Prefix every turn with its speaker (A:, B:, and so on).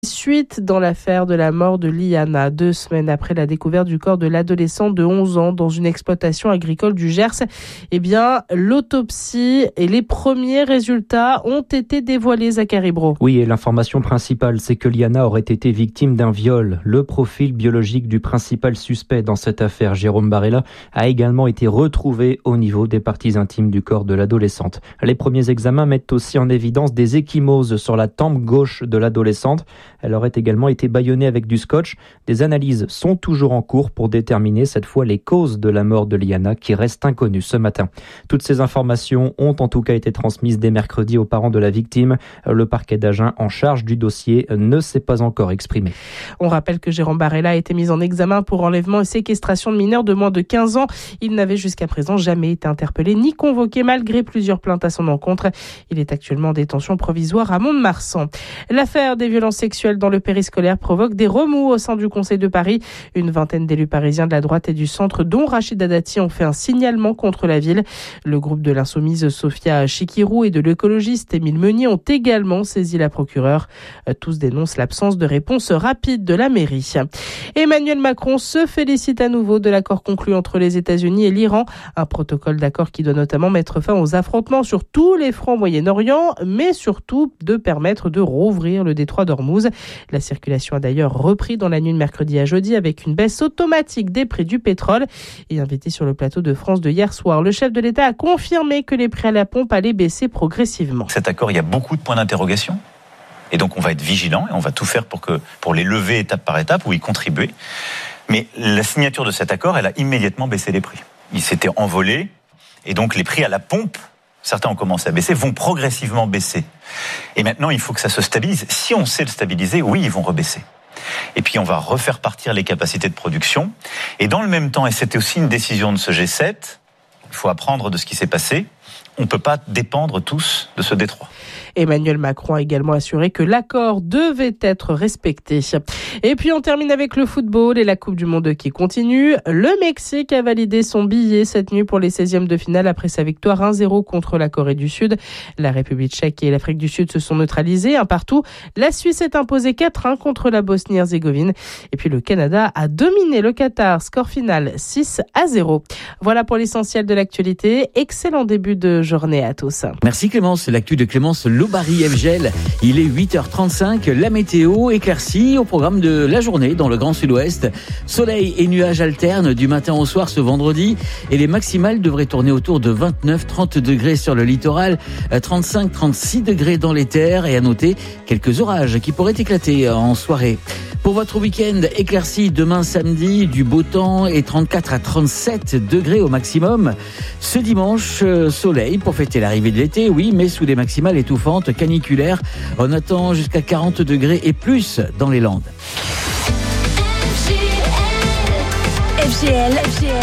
A: Suite dans l'affaire de la mort de Liana, 2 semaines après la découverte du corps de l'adolescente de 11 ans dans une exploitation agricole du Gers, l'autopsie et les premiers résultats ont été dévoilés, Zachary Brault.
B: Oui, et l'information principale, c'est que Liana aurait été victime d'un viol. Le profil biologique du principal suspect dans cette affaire, Jérôme Barella, a également été retrouvé au niveau des parties intimes du corps de l'adolescente. Les premiers examens mettent aussi en évidence des ecchymoses sur la tempe gauche de l'adolescente. Elle aurait également été bâillonnée avec du scotch. Des analyses sont toujours en cours pour déterminer cette fois les causes de la mort de Liana qui restent inconnues ce matin. Toutes ces informations ont en tout cas été transmises dès mercredi aux parents de la victime. Le parquet d'Agen en charge du dossier ne s'est pas encore exprimé.
A: On rappelle que Jérôme Barella a été mis en examen pour enlèvement et séquestration de mineurs de moins de 15 ans. Il n'avait jusqu'à présent jamais été interpellé ni convoqué malgré plusieurs plaintes à son encontre. Il est actuellement en détention provisoire à Mont-de-Marsan. L'affaire des violences sexuelles dans le périscolaire provoque des remous au sein du Conseil de Paris. Une vingtaine d'élus parisiens de la droite et du centre, dont Rachida Dati, ont fait un signalement contre la ville. Le groupe de l'insoumise Sophia Chikirou et de l'écologiste Émile Meunier ont également saisi la procureure. Tous dénoncent l'absence de réponse rapide de la mairie. Emmanuel Macron se félicite à nouveau de l'accord conclu entre les États-Unis et l'Iran. Un protocole d'accord qui doit notamment mettre fin aux affrontements sur tous les fronts au Moyen-Orient, mais surtout de permettre de rouvrir le détroit d'Ormuz. La circulation a d'ailleurs repris dans la nuit de mercredi à jeudi avec une baisse automatique des prix du pétrole. Et invité sur le plateau de France de hier soir, le chef de l'État a confirmé que les prix à la pompe allaient baisser progressivement.
C: Cet accord, il y a beaucoup de points d'interrogation. Et donc on va être vigilant et on va tout faire pour les lever étape par étape ou y contribuer. Mais la signature de cet accord, elle a immédiatement baissé les prix. Il s'était envolé et donc les prix à la pompe, certains ont commencé à baisser, vont progressivement baisser. Et maintenant, il faut que ça se stabilise. Si on sait le stabiliser, oui, ils vont rebaisser. Et puis, on va refaire partir les capacités de production. Et dans le même temps, et c'était aussi une décision de ce G7, il faut apprendre de ce qui s'est passé. On ne peut pas dépendre tous de ce détroit.
A: Emmanuel Macron a également assuré que l'accord devait être respecté. Et puis on termine avec le football et la Coupe du Monde qui continue. Le Mexique a validé son billet cette nuit pour les 16e de finale après sa victoire 1-0 contre la Corée du Sud. La République tchèque et l'Afrique du Sud se sont neutralisés un partout. La Suisse est imposée 4-1 contre la Bosnie-Herzégovine. Et puis le Canada a dominé le Qatar. Score final 6-0. Voilà pour l'essentiel de l'actualité. Excellent début de journée à tous.
D: Merci Clémence. L'actu de Clémence Lobary FGL. Il est 8h35. La météo éclaircie au programme de la journée dans le Grand Sud-Ouest. Soleil et nuages alternent du matin au soir ce vendredi. Et les maximales devraient tourner autour de 29-30 degrés sur le littoral, 35-36 degrés dans les terres. Et à noter quelques orages qui pourraient éclater en soirée. Pour votre week-end éclairci demain samedi, du beau temps et 34 à 37 degrés au maximum. Ce dimanche, soleil pour fêter l'arrivée de l'été, oui, mais sous des maximales étouffantes, caniculaires. On attend jusqu'à 40 degrés et plus dans les Landes.
E: FGL.